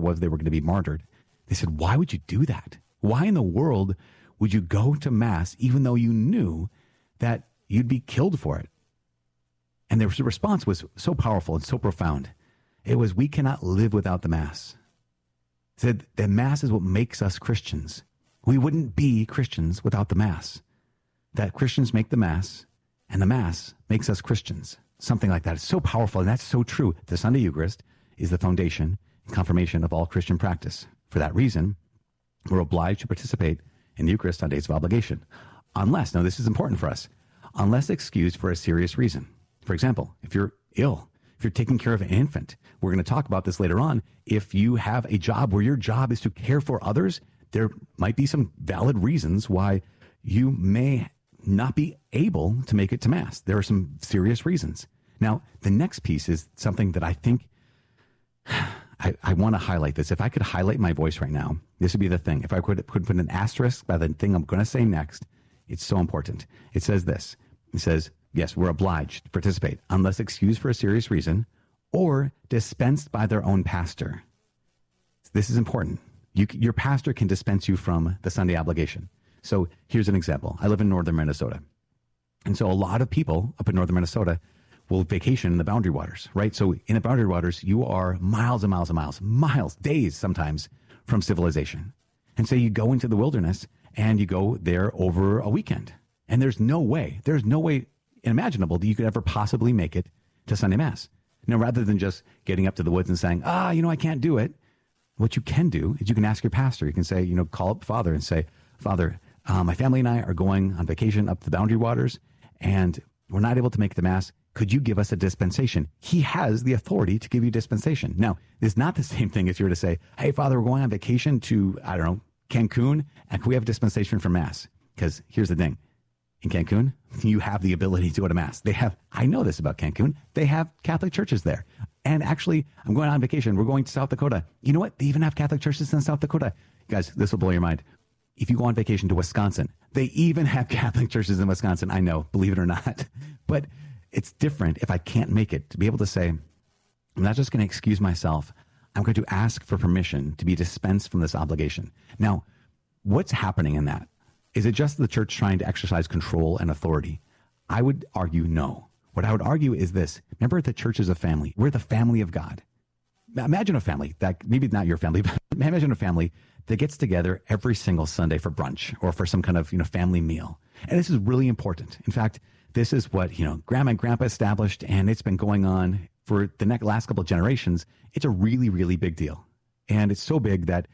was they were going to be martyred. They said, why would you do that? Why in the world would you go to Mass even though you knew that you'd be killed for it? And their response was so powerful and so profound. It was, we cannot live without the Mass. They said the Mass is what makes us Christians. We wouldn't be Christians without the Mass. That Christians make the Mass, and the Mass makes us Christians. Something like that. It's so powerful, and that's so true. The Sunday Eucharist is the foundation and confirmation of all Christian practice. For that reason, we're obliged to participate in the Eucharist on days of obligation. Unless, now this is important for us, unless excused for a serious reason. For example, if you're ill, if you're taking care of an infant, we're going to talk about this later on. If you have a job where your job is to care for others, there might be some valid reasons why you may not be able to make it to Mass. There are some serious reasons. Now, the next piece is something that I think I want to highlight this. If I could highlight my voice right now, this would be the thing. If I could put an asterisk by the thing I'm going to say next, it's so important. It says this. It says, yes, we're obliged to participate unless excused for a serious reason or dispensed by their own pastor. This is important. Your pastor can dispense you from the Sunday obligation. So here's an example. I live in northern Minnesota. And so a lot of people up in northern Minnesota will vacation in the Boundary Waters, right? So in the Boundary Waters, you are miles and miles and miles, days sometimes from civilization. And so you go into the wilderness and you go there over a weekend. And there's no way imaginable that you could ever possibly make it to Sunday Mass. Now, rather than just getting up to the woods and saying, I can't do it, what you can do is you can ask your pastor. You can say, call up Father and say, Father, my family and I are going on vacation up to the Boundary Waters, and we're not able to make the Mass. Could you give us a dispensation? He has the authority to give you dispensation. Now, it's not the same thing if you were to say, hey, Father, we're going on vacation to, Cancun, and can we have dispensation for Mass? Because here's the thing. In Cancun, you have the ability to go to Mass. I know this about Cancun, they have Catholic churches there. And actually, I'm going on vacation. We're going to South Dakota. You know what? They even have Catholic churches in South Dakota. Guys, this will blow your mind. If you go on vacation to Wisconsin, they even have Catholic churches in Wisconsin. I know, believe it or not. But it's different if I can't make it, to be able to say, I'm not just going to excuse myself. I'm going to ask for permission to be dispensed from this obligation. Now, what's happening in that? Is it just the church trying to exercise control and authority? I would argue no. What I would argue is this. Remember, the church is a family. We're the family of God. Imagine a family that, maybe not your family, but imagine a family that gets together every single Sunday for brunch or for some kind of, family meal. And this is really important. In fact, this is what, Grandma and Grandpa established, and it's been going on for the last couple of generations. It's a really, really big deal. And it's so big that,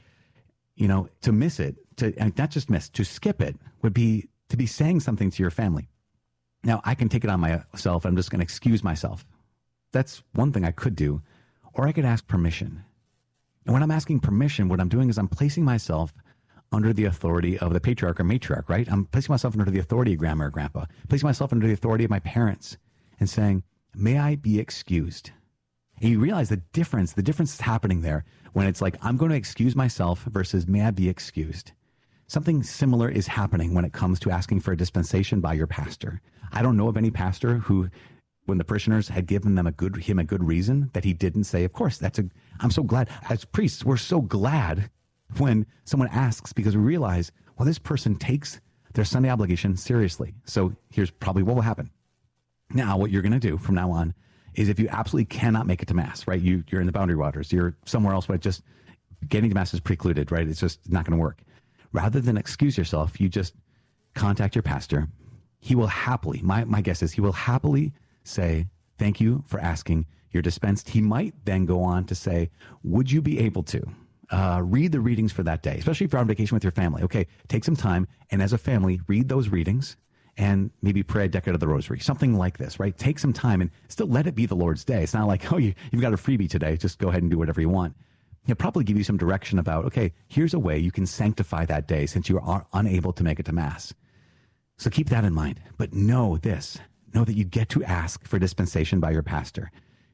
to miss it, and not just miss, to skip it would be to be saying something to your family. Now, I can take it on myself. I'm just going to excuse myself. That's one thing I could do. Or I could ask permission. And when I'm asking permission, what I'm doing is I'm placing myself under the authority of the patriarch or matriarch, right? I'm placing myself under the authority of grandma or grandpa, placing myself under the authority of my parents and saying, may I be excused? And you realize the difference is happening there when it's like, I'm going to excuse myself versus may I be excused? Something similar is happening when it comes to asking for a dispensation by your pastor. I don't know of any pastor who, when the parishioners had given him a good reason, that he didn't say, of course, I'm so glad. As priests, we're so glad when someone asks, because we realize, well, this person takes their Sunday obligation seriously. So here's probably what will happen. Now, what you're going to do from now on is, if you absolutely cannot make it to Mass, right? You're in the Boundary Waters, you're somewhere else, but just getting to Mass is precluded, right? It's just not going to work. Rather than excuse yourself, you just contact your pastor. He will happily, my guess is he will happily say, thank you for asking. You're dispensed. He might then go on to say, would you be able to read the readings for that day, especially if you're on vacation with your family? Okay, take some time, and as a family, read those readings and maybe pray a decade of the rosary, something like this, right? Take some time and still let it be the Lord's day. It's not like, you've got a freebie today. Just go ahead and do whatever you want. He'll probably give you some direction about, okay, here's a way you can sanctify that day since you are unable to make it to Mass. So keep that in mind. But know this. Know that you get to ask for dispensation by your pastor.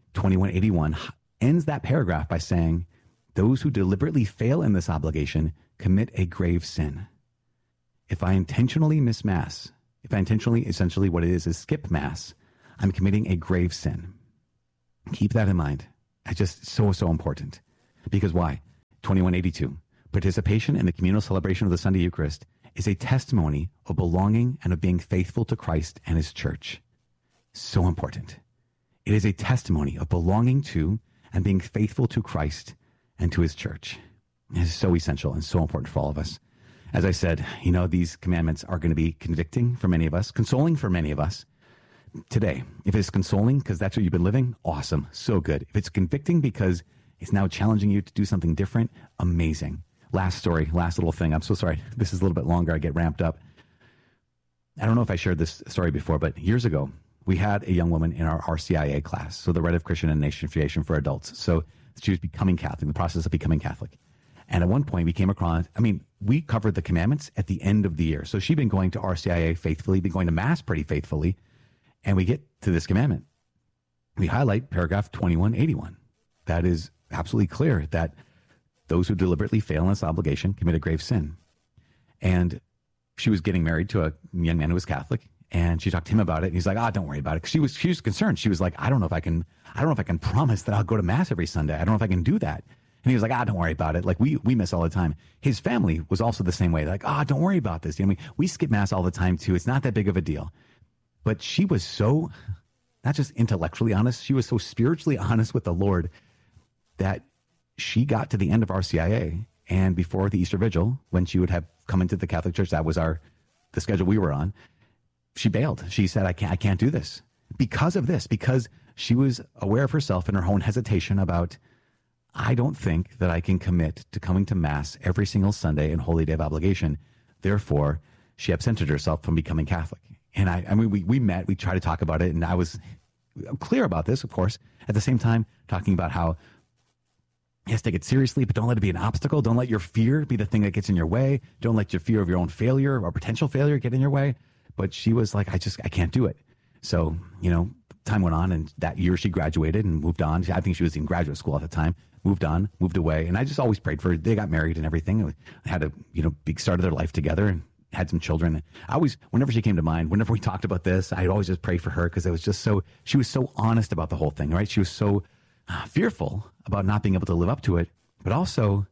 2181 ends that paragraph by saying, those who deliberately fail in this obligation commit a grave sin. If I intentionally miss Mass, essentially what it is skip Mass, I'm committing a grave sin. Keep that in mind. It's just so important. Because why? 2182. Participation in the communal celebration of the Sunday Eucharist is a testimony of belonging and of being faithful to Christ and his church. So important. It is a testimony of belonging to and being faithful to Christ and to his church. It is so essential and so important for all of us. As I said, these commandments are going to be convicting for many of us, consoling for many of us today. If it's consoling because that's what you've been living, awesome, so good. If it's convicting because it's now challenging you to do something different, amazing. Last story, last little thing. I'm so sorry. This is a little bit longer. I get ramped up. I don't know if I shared this story before, but years ago, we had a young woman in our RCIA class, so the Rite of Christian Initiation for Adults. So she was becoming Catholic, in the process of becoming Catholic. And at one point, we came across, we covered the commandments at the end of the year. So she'd been going to RCIA faithfully, been going to Mass pretty faithfully, and we get to this commandment. We highlight paragraph 2181. That is absolutely clear that those who deliberately fail in this obligation commit a grave sin. And she was getting married to a young man who was Catholic, and she talked to him about it. And he's like, don't worry about it. 'Cause she was concerned. She was like, I don't know if I can promise that I'll go to Mass every Sunday. I don't know if I can do that. And he was like, don't worry about it. Like we miss all the time. His family was also the same way. Like, don't worry about this. We skip Mass all the time too. It's not that big of a deal. But she was so, not just intellectually honest, she was so spiritually honest with the Lord that she got to the end of RCIA, and before the Easter Vigil, when she would have come into the Catholic Church, that was the schedule we were on, she bailed. She said, I can't do this. Because of this, because she was aware of herself and her own hesitation about, I don't think that I can commit to coming to Mass every single Sunday and Holy Day of Obligation. Therefore, she absented herself from becoming Catholic. And we met, we tried to talk about it, and I was clear about this, of course, at the same time, talking about how, yes, take it seriously, but don't let it be an obstacle. Don't let your fear be the thing that gets in your way. Don't let your fear of your own failure or potential failure get in your way. But she was like, I can't do it. So, time went on, and that year she graduated and moved on. I think she was in graduate school at the time, moved on, moved away. And I just always prayed for her. They got married and everything. They had a, big start of their life together and had some children. I always, whenever she came to mind, whenever we talked about this, I'd always just pray for her because it was just she was so honest about the whole thing, right? She was so fearful about not being able to live up to it, but also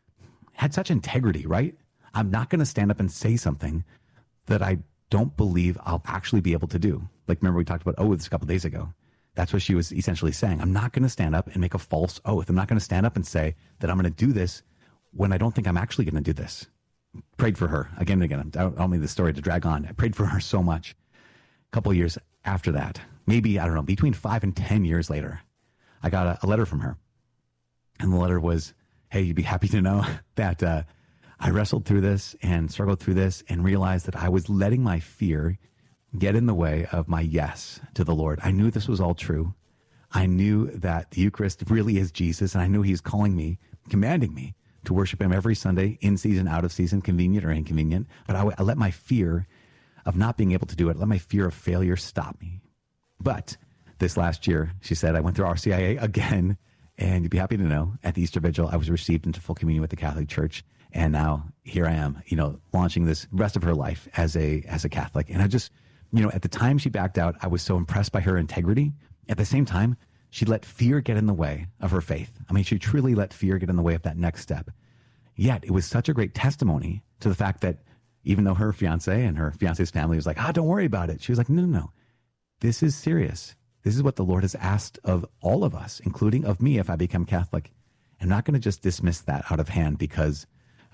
had such integrity, right? I'm not going to stand up and say something that I don't believe I'll actually be able to do. Like, remember we talked about oaths a couple of days ago. That's what she was essentially saying. I'm not going to stand up and make a false oath. I'm not going to stand up and say that I'm going to do this when I don't think I'm actually going to do this. Prayed for her again and again. I don't mean the story to drag on. I prayed for her so much. A couple of years after that, maybe, I don't know, between 5 and 10 years later, I got a letter from her. And the letter was, hey, you'd be happy to know that I wrestled through this and struggled through this and realized that I was letting my fear get in the way of my yes to the Lord. I knew this was all true. I knew that the Eucharist really is Jesus, and I knew he's calling me, commanding me to worship him every Sunday, in season, out of season, convenient or inconvenient. But I let my fear of not being able to do it, let my fear of failure stop me. But this last year, she said, I went through RCIA again, and you'd be happy to know, at the Easter Vigil, I was received into full communion with the Catholic Church. And now here I am, launching this rest of her life as a Catholic. And I just, at the time she backed out, I was so impressed by her integrity. At the same time, she let fear get in the way of her faith. She truly let fear get in the way of that next step. Yet it was such a great testimony to the fact that even though her fiance and her fiance's family was like, don't worry about it. She was like, no, this is serious. This is what the Lord has asked of all of us, including of me if I become Catholic. I'm not going to just dismiss that out of hand because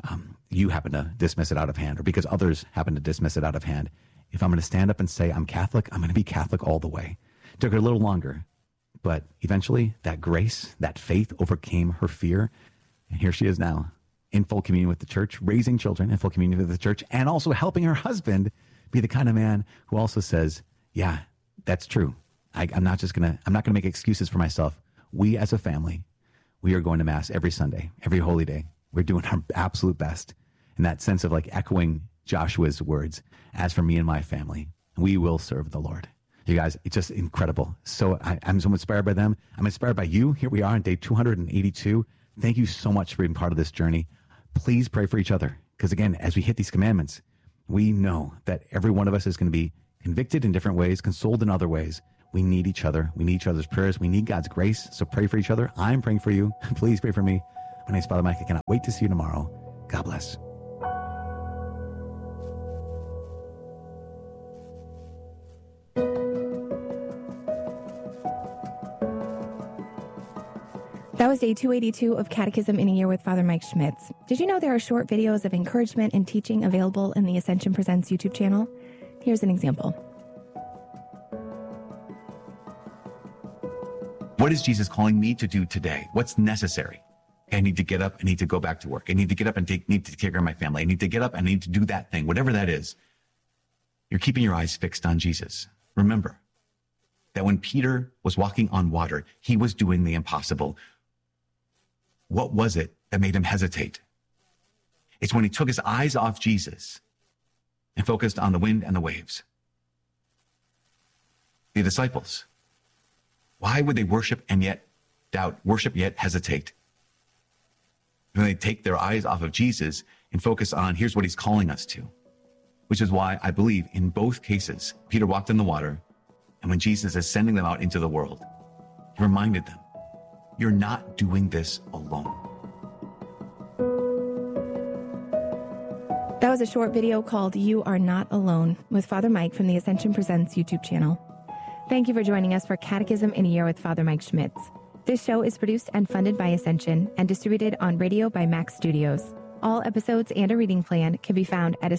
you happen to dismiss it out of hand or because others happen to dismiss it out of hand. If I'm going to stand up and say I'm Catholic, I'm going to be Catholic all the way. It took her a little longer, but eventually that grace, that faith overcame her fear. And here she is now in full communion with the church, raising children in full communion with the church, and also helping her husband be the kind of man who also says, yeah, that's true. I'm not going to make excuses for myself. We as a family, we are going to Mass every Sunday, every holy day. We're doing our absolute best. In that sense of like echoing Joshua's words, as for me and my family, we will serve the Lord. You guys, it's just incredible. So I'm so inspired by them. I'm inspired by you. Here we are on day 282. Thank you so much for being part of this journey. Please pray for each other. Because again, as we hit these commandments, we know that every one of us is going to be convicted in different ways, consoled in other ways. We need each other. We need each other's prayers. We need God's grace. So pray for each other. I'm praying for you. Please pray for me. My name is Father Mike. I cannot wait to see you tomorrow. God bless. That was day 282 of Catechism in a Year with Father Mike Schmitz. Did you know there are short videos of encouragement and teaching available in the Ascension Presents YouTube channel? Here's an example. What is Jesus calling me to do today? What's necessary? I need to get up. I need to go back to work. I need to get up and need to take care of my family. I need to get up and I need to do that thing, whatever that is. You're keeping your eyes fixed on Jesus. Remember that when Peter was walking on water, he was doing the impossible. What was it that made him hesitate? It's when he took his eyes off Jesus and focused on the wind and the waves. The disciples, why would they worship and yet doubt, worship yet hesitate? When they take their eyes off of Jesus and focus on, here's what he's calling us to, which is why I believe in both cases, Peter walked in the water, and when Jesus is sending them out into the world, he reminded them, you're not doing this alone. That was a short video called You Are Not Alone with Father Mike from the Ascension Presents YouTube channel. Thank you for joining us for Catechism in a Year with Father Mike Schmitz. This show is produced and funded by Ascension and distributed on radio by Max Studios. All episodes and a reading plan can be found at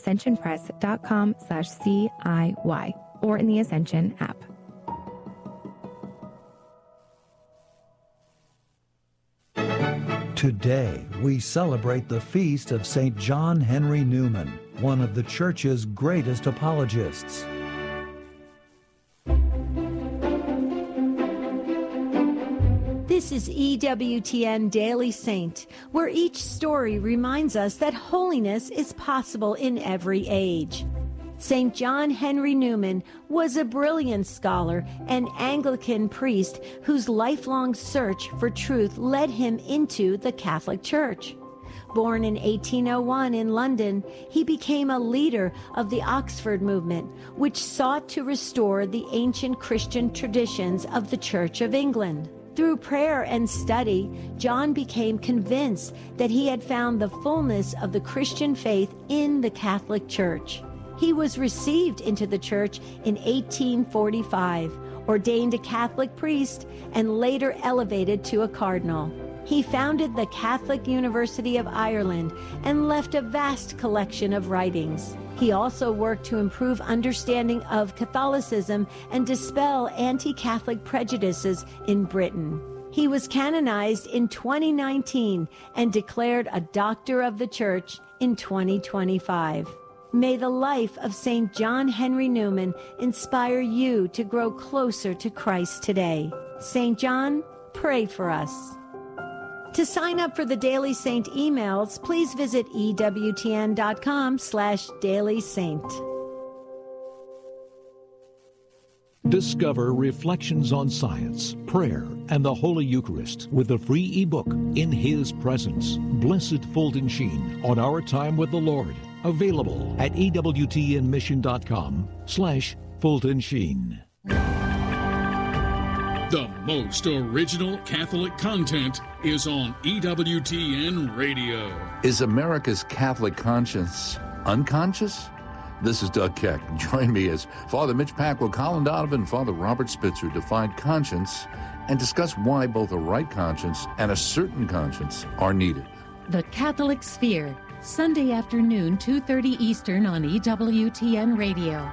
ascensionpress.com/CIY or in the Ascension app. Today, we celebrate the feast of St. John Henry Newman, one of the Church's greatest apologists. This is EWTN Daily Saint, where each story reminds us that holiness is possible in every age. St. John Henry Newman was a brilliant scholar and Anglican priest whose lifelong search for truth led him into the Catholic Church. Born in 1801 in London, he became a leader of the Oxford movement, which sought to restore the ancient Christian traditions of the Church of England. Through prayer and study, John became convinced that he had found the fullness of the Christian faith in the Catholic Church. He was received into the church in 1845, ordained a Catholic priest, and later elevated to a cardinal. He founded the Catholic University of Ireland and left a vast collection of writings. He also worked to improve understanding of Catholicism and dispel anti-Catholic prejudices in Britain. He was canonized in 2019 and declared a Doctor of the Church in 2025. May the life of St. John Henry Newman inspire you to grow closer to Christ today. St. John, pray for us. To sign up for the Daily Saint emails, please visit EWTN.com/dailysaint. Discover Reflections on Science, Prayer, and the Holy Eucharist with a free ebook, In His Presence, Blessed Fulton Sheen on Our Time with the Lord. Available at EWTNmission.com/Fulton Sheen. The most original Catholic content is on EWTN Radio. Is America's Catholic conscience unconscious? This is Doug Keck. Join me as Father Mitch Pacwa, Colin Donovan, and Father Robert Spitzer define conscience and discuss why both a right conscience and a certain conscience are needed. The Catholic Sphere, Sunday afternoon, 2:30 Eastern on EWTN Radio.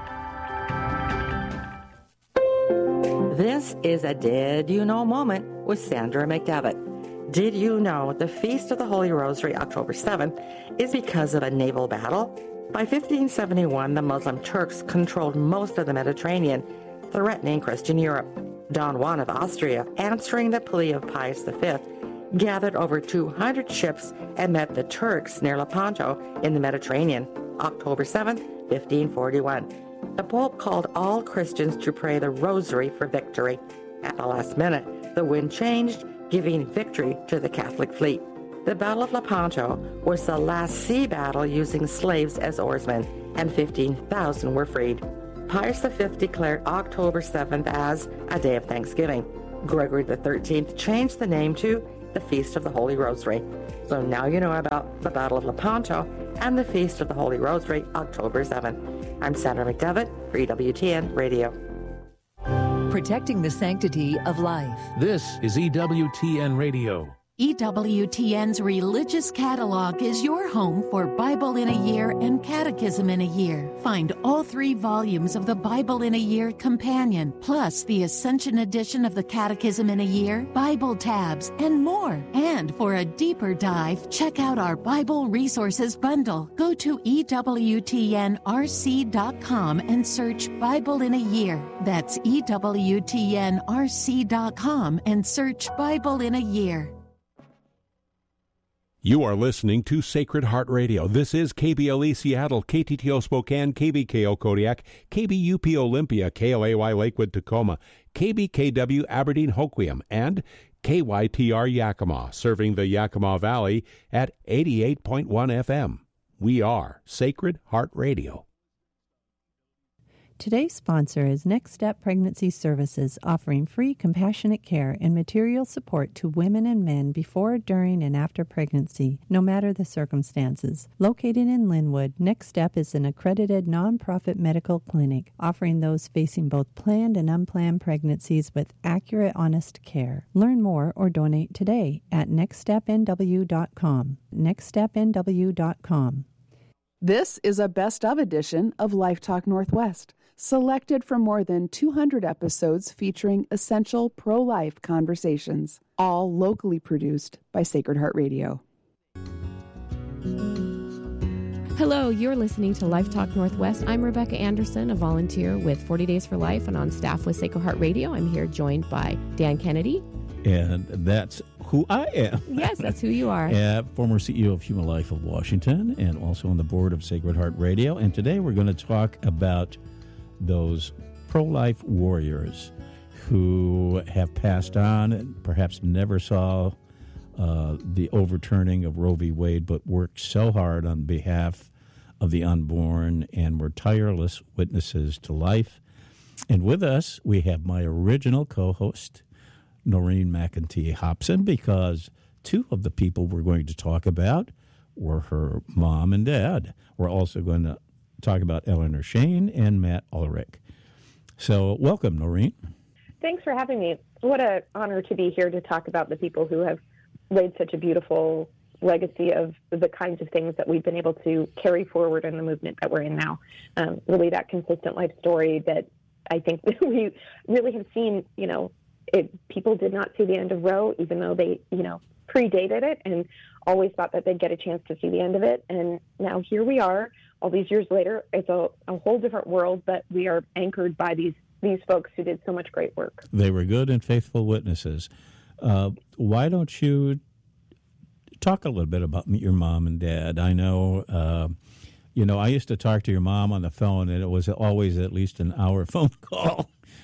This is a Did You Know moment with Sandra McDevitt. Did you know the Feast of the Holy Rosary, October 7th, is because of a naval battle? By 1571, the Muslim Turks controlled most of the Mediterranean, threatening Christian Europe. Don Juan of Austria, answering the plea of Pius V, gathered over 200 ships and met the Turks near Lepanto in the Mediterranean, October 7th, 1541. The Pope called all Christians to pray the Rosary for victory. At the last minute, the wind changed, giving victory to the Catholic fleet. The Battle of Lepanto was the last sea battle using slaves as oarsmen, and 15,000 were freed. Pius V declared October 7th as a day of thanksgiving. Gregory XIII changed the name to the Feast of the Holy Rosary. So now you know about the Battle of Lepanto and the Feast of the Holy Rosary, October 7th. I'm Sandra McDevitt for EWTN Radio. Protecting the sanctity of life. This is EWTN Radio. EWTN's Religious Catalog is your home for Bible in a Year and Catechism in a Year. Find all 3 volumes of the Bible in a Year Companion, plus the Ascension edition of the Catechism in a Year, Bible tabs, and more. And for a deeper dive, check out our Bible Resources Bundle. Go to EWTNRC.com and search Bible in a Year. That's EWTNRC.com and search Bible in a Year. You are listening to Sacred Heart Radio. This is KBLE Seattle, KTTO Spokane, KBKO Kodiak, KBUP Olympia, KLAY Lakewood Tacoma, KBKW Aberdeen Hoquiam, and KYTR Yakima, serving the Yakima Valley at 88.1 FM. We are Sacred Heart Radio. Today's sponsor is Next Step Pregnancy Services, offering free compassionate care and material support to women and men before, during, and after pregnancy, no matter the circumstances. Located in Linwood, Next Step is an accredited nonprofit medical clinic, offering those facing both planned and unplanned pregnancies with accurate, honest care. Learn more or donate today at nextstepnw.com. nextstepnw.com. This is a best-of edition of Life Talk Northwest, selected from more than 200 episodes featuring essential pro-life conversations, all locally produced by Sacred Heart Radio. Hello, you're listening to Life Talk Northwest. I'm Rebecca Anderson, a volunteer with 40 Days for Life and on staff with Sacred Heart Radio. I'm here joined by Dan Kennedy. And that's who I am. Yes, that's who you are. Former CEO of Human Life of Washington and also on the board of Sacred Heart Radio. And today we're going to talk about those pro-life warriors who have passed on and perhaps never saw the overturning of Roe v. Wade, but worked so hard on behalf of the unborn and were tireless witnesses to life. And with us, we have my original co-host, Noreen McEntee Hobson, because 2 of the people we're going to talk about were her mom and dad. We're also going to talk about Eleanor Shane and Matt Ulrich. So welcome, Noreen. Thanks for having me. What an honor to be here to talk about the people who have laid such a beautiful legacy of the kinds of things that we've been able to carry forward in the movement that we're in now. Really that consistent life story that I think we really have seen, people did not see the end of Roe, even though they, predated it and always thought that they'd get a chance to see the end of it. And now here we are, all these years later. It's a whole different world, but we are anchored by these folks who did so much great work. They were good and faithful witnesses. Why don't you talk a little bit about your mom and dad? I know, I used to talk to your mom on the phone, and it was always at least an hour phone call.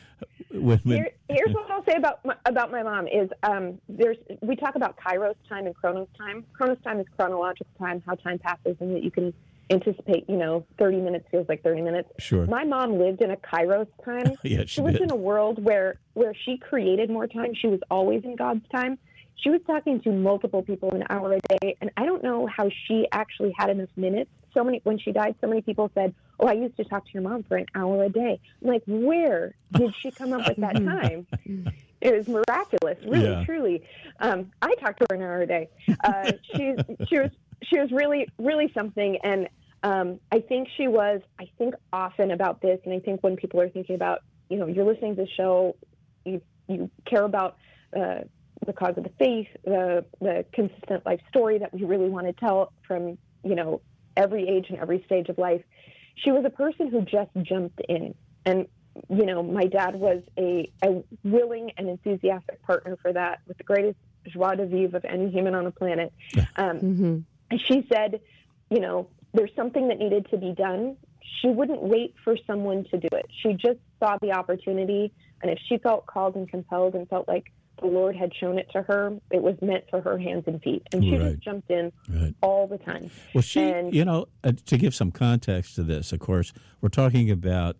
Here's what I'll say about my mom is we talk about Kairos time and Chronos time. Chronos time is chronological time, how time passes, and that you can anticipate, 30 minutes feels like 30 minutes. Sure. My mom lived in a Kairos time. Yeah, she lived in a world where she created more time. She was always in God's time. She was talking to multiple people an hour a day, and I don't know how she actually had enough minutes. When she died, so many people said, "Oh, I used to talk to your mom for an hour a day." I'm like, where did she come up with that time? It was miraculous, really, truly. I talked to her an hour a day. She was really, really something, and I think often about this, and I think when people are thinking about, you're listening to the show, you care about the cause of the faith, the consistent life story that we really want to tell from, every age and every stage of life. She was a person who just jumped in. And, my dad was a willing and enthusiastic partner for that, with the greatest joie de vivre of any human on the planet. And she said, there's something that needed to be done. She wouldn't wait for someone to do it. She just saw the opportunity. And if she felt called and compelled and felt like the Lord had shown it to her, it was meant for her hands and feet. And she just jumped in all the time. Well, to give some context to this, of course, we're talking about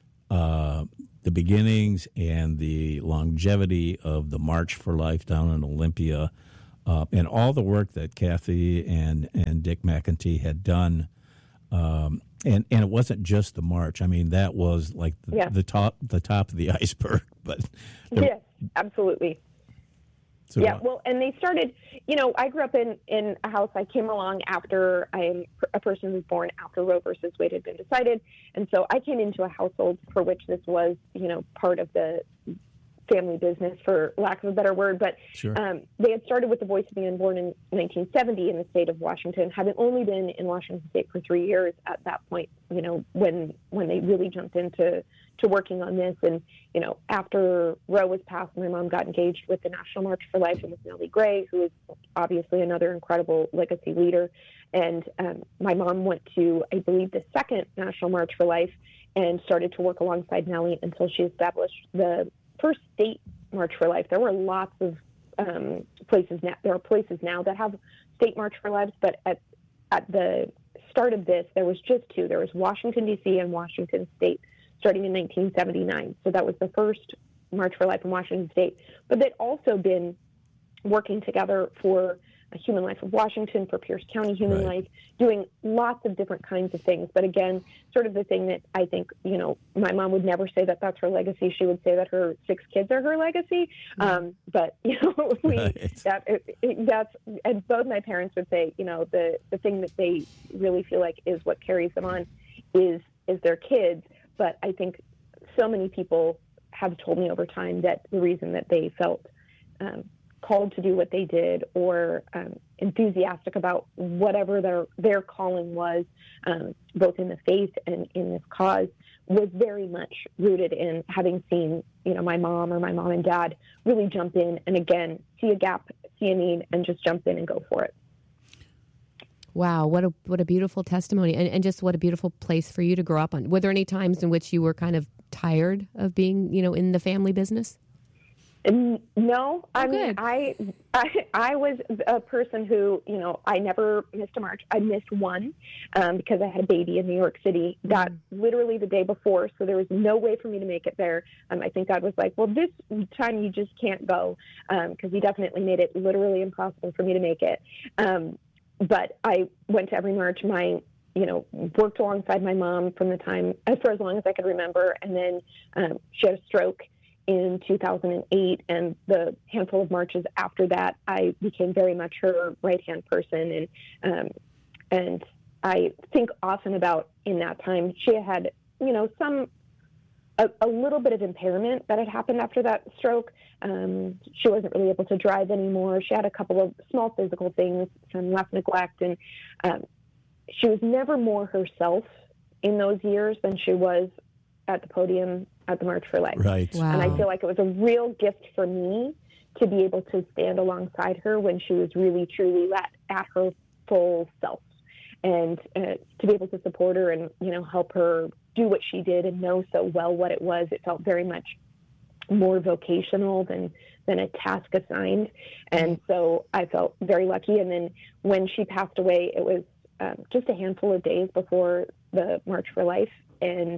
the beginnings and the longevity of the March for Life down in Olympia and all the work that Kathy and Dick McEntee had done. And it wasn't just the march. I mean, that was like the top of the iceberg. But yes, absolutely. So, yeah, well, and they started, I grew up in a house. I came along after I'm a person who was born after Roe versus Wade had been decided. And so I came into a household for which this was, part of the family business, for lack of a better word. But sure. They had started with the Voice of the Unborn in 1970 in the state of Washington, having only been in Washington State for 3 years at that point, when they really jumped into working on this. And, after Roe was passed, my mom got engaged with the National March for Life and with Nellie Gray, who is obviously another incredible legacy leader. And my mom went to, I believe, the second National March for Life and started to work alongside Nellie until she established the first state March for Life. There were lots of places now. There are places now that have state March for Lives, but at the start of this, there was just two. There was Washington, D.C. and Washington State, starting in 1979. So that was the first March for Life in Washington State. But they'd also been working together for Human Life of Washington, for Pierce County Human Life, doing lots of different kinds of things. But again, sort of the thing that I think, my mom would never say that that's her legacy. She would say that her 6 kids are her legacy. But, that's, and both my parents would say, the thing that they really feel like is what carries them on is their kids. But I think so many people have told me over time that the reason that they felt called to do what they did, or enthusiastic about whatever their calling was, both in the faith and in this cause, was very much rooted in having seen, my mom or my mom and dad really jump in and, again, see a gap, see a need, and just jump in and go for it. Wow, what a beautiful testimony, and just what a beautiful place for you to grow up on. Were there any times in which you were kind of tired of being, in the family business? No, I mean, I was a person who, I never missed a march. I missed one because I had a baby in New York City that literally the day before, so there was no way for me to make it there. I think God was like, well, this time you just can't go, because he definitely made it literally impossible for me to make it. But I went to every march. Worked alongside my mom for as long as I could remember, and then she had a stroke in 2008, and the handful of marches after that, I became very much her right-hand person. And I think often about, in that time, she had, a little bit of impairment that had happened after that stroke. She wasn't really able to drive anymore. She had a couple of small physical things, some left neglect, and she was never more herself in those years than she was at the podium at the March for Life. Right. Wow. And I feel like it was a real gift for me to be able to stand alongside her when she was really, truly at her full self, and to be able to support her and, help her do what she did and know so well what it was. It felt very much more vocational than a task assigned. And so I felt very lucky. And then when she passed away, it was just a handful of days before the March for Life. And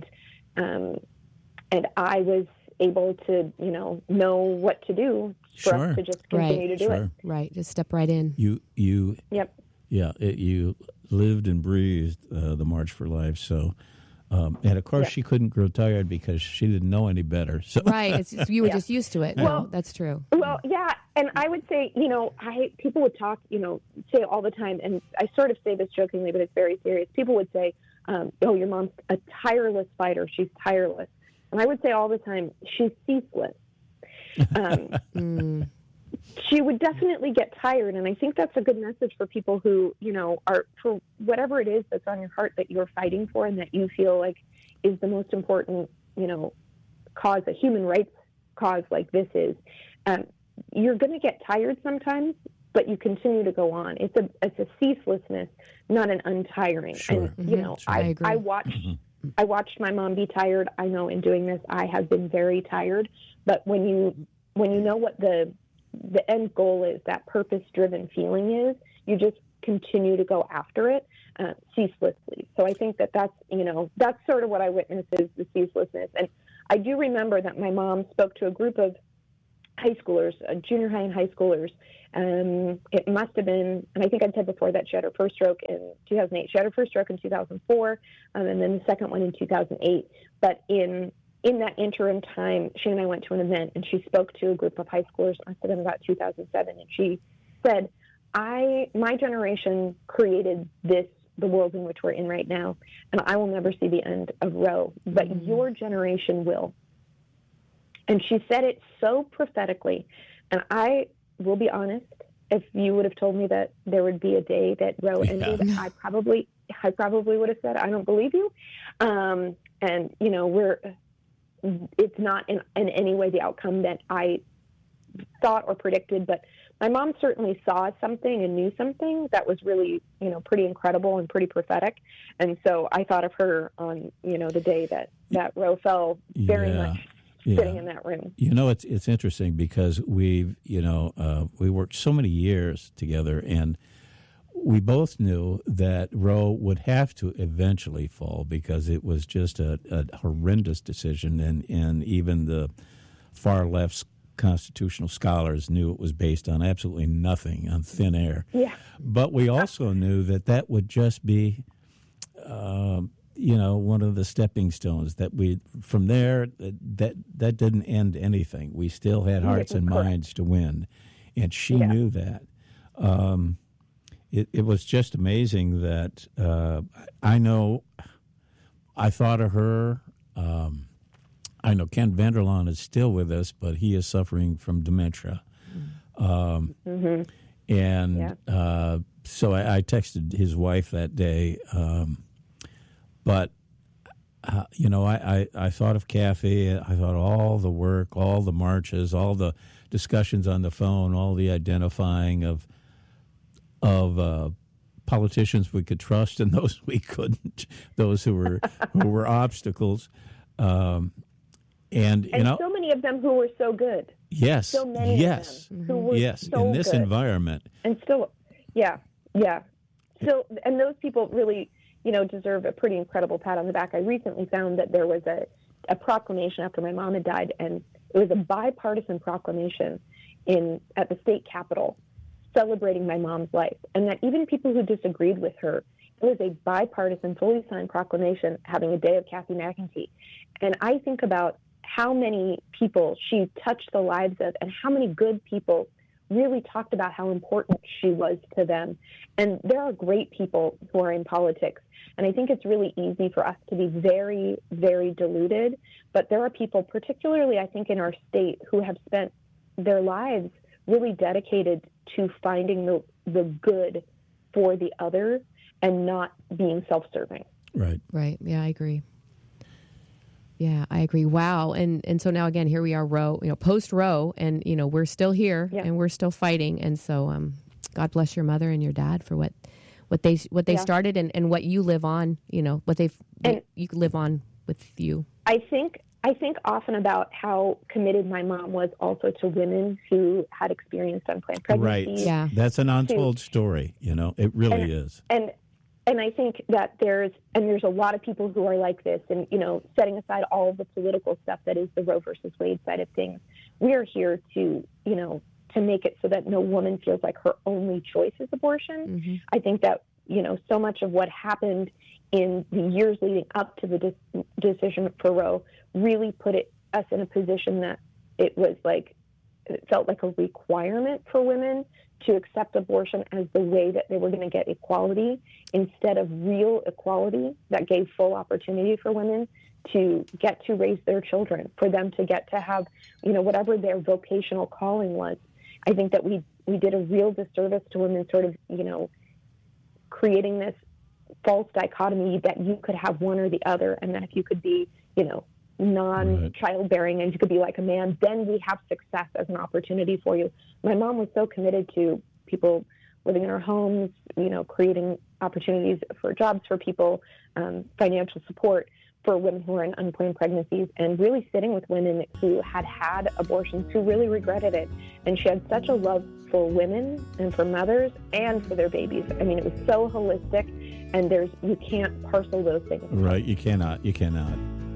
I was able to, know what to do for us to just continue to do it. Right, just step right in. You. Yep. Yeah, you lived and breathed the March for Life. So, and of course, she couldn't grow tired because she didn't know any better. So. Right, you were just used to it. Well, that's true. Well, yeah, and I would say, people would talk, say all the time, and I sort of say this jokingly, but it's very serious. People would say, oh, your mom's a tireless fighter. She's tireless. And I would say all the time, she's ceaseless. She would definitely get tired, and I think that's a good message for people who, are, for whatever it is that's on your heart that you're fighting for and that you feel like is the most important, cause, a human rights cause like this is. You're going to get tired sometimes, but you continue to go on. It's a ceaselessness, not an untiring. Sure. And I watched my mom be tired. I know in doing this, I have been very tired. But when you know what the end goal is, that purpose-driven feeling is, you just continue to go after it ceaselessly. So I think that's sort of what I witnessed is the ceaselessness. And I do remember that my mom spoke to a group of high schoolers, junior high and high schoolers. It must have been, and I think I'd said before that she had her first stroke in 2008. She had her first stroke in 2004, and then the second one in 2008. But in that interim time, she and I went to an event, and she spoke to a group of high schoolers, I said in about 2007, and she said, my generation created the world in which we're in right now, and I will never see the end of Roe, but your generation will. And she said it so prophetically, and I will be honest, if you would have told me that there would be a day that Roe ended, I probably would have said, I don't believe you. And, you know, it's not in any way the outcome that I thought or predicted, but my mom certainly saw something and knew something that was really, you know, pretty incredible and pretty prophetic. And so I thought of her on, you know, the day that Roe fell very much sitting in that room. You know, it's interesting because we worked so many years together, and we both knew that Roe would have to eventually fall because it was just a horrendous decision, and even the far left's constitutional scholars knew it was based on absolutely nothing, on thin air. Yeah. But we also knew that would just be, one of the stepping stones, that from there, that didn't end anything. We still had hearts and minds to win, and she knew that. It was just amazing that I thought of her. I know Ken Vanderlaan is still with us, but he is suffering from dementia. So I texted his wife that day. But I thought of Kathy. I thought all the work, all the marches, all the discussions on the phone, all the identifying of politicians we could trust and those we couldn't, those who were obstacles. And so many of them who were so good. Yes. So many of them who were so in this good. environment. And still, So, and those people really, deserve a pretty incredible pat on the back. I recently found that there was a proclamation after my mom had died, and it was a bipartisan proclamation at the state capitol celebrating my mom's life. And that even people who disagreed with her, it was a bipartisan, fully signed proclamation having a day of Kathy McEntee. And I think about how many people she touched the lives of and how many good people really talked about how important she was to them. And there are great people who are in politics. And I think it's really easy for us to be very, very deluded. But there are people, particularly I think in our state, who have spent their lives really dedicated to finding the good for the other and not being self-serving. Right. Right. Yeah, I agree. Wow. And so now again, here we are, Roe, post Roe, and we're still here and we're still fighting. And so God bless your mother and your dad for what they started and what you live on, you live on with you. I think often about how committed my mom was also to women who had experienced unplanned pregnancy. Right. Yeah. That's an untold story, it really is. And I think that there's a lot of people who are like this, and, setting aside all of the political stuff that is the Roe versus Wade side of things, we are here to make it so that no woman feels like her only choice is abortion. Mm-hmm. I think that, so much of what happened in the years leading up to the decision for Roe really put us in a position that it felt like a requirement for women to accept abortion as the way that they were going to get equality instead of real equality that gave full opportunity for women to get to raise their children, for them to get to have, whatever their vocational calling was. I think that we did a real disservice to women, sort of, creating this false dichotomy that you could have one or the other, and that if you could be, non-childbearing and you could be like a man, then we have success as an opportunity for you. My mom was so committed to people living in our homes, creating opportunities for jobs for people, financial support for women who are in unplanned pregnancies, and really sitting with women who had abortions who really regretted it. And she had such a love for women and for mothers and for their babies. I mean, it was so holistic, and you can't parcel those things. Right, you cannot.